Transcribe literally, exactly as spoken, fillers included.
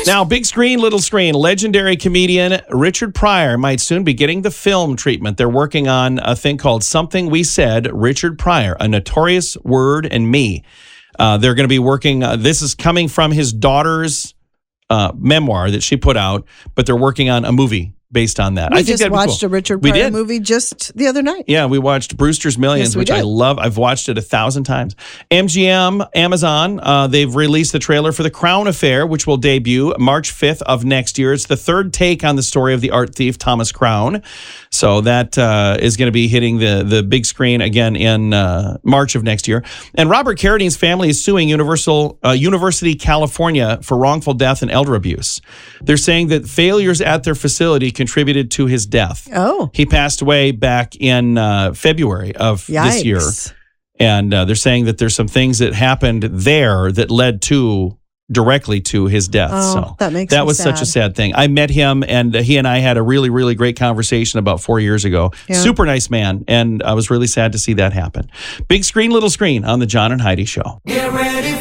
Now, big screen, little screen. Legendary comedian Richard Pryor might soon be getting the film treatment. They're working on a thing called Something We Said, Richard Pryor, A Notorious Word and Me. Uh, they're going to be working. Uh, this is coming from his daughter's uh, memoir that she put out, but they're working on a movie based on that. We I think just watched cool. a Richard We Pryor did. movie just the other night. Yeah, we watched Brewster's Millions, Yes, we which I did. love. I've watched it a thousand times. M G M, Amazon, uh, they've released the trailer for The Crown Affair, which will debut March fifth of next year. It's the third take on the story of the art thief Thomas Crown. So that uh, is going to be hitting the, the big screen again in uh, March of next year. And Robert Carradine's family is suing Universal uh, University California for wrongful death and elder abuse. They're saying that failures at their facility contributed to his death. Oh. He passed away back in uh, February of Yikes. this year. And uh, they're saying that there's some things that happened there that led to directly to his death. Oh, so that makes that me was such a sad. sad thing. I met him, and uh, he and I had a really, really great conversation about four years ago. Yeah. Super nice man, and I was really sad to see that happen. Big screen, little screen on the John and Heidi Show. Get ready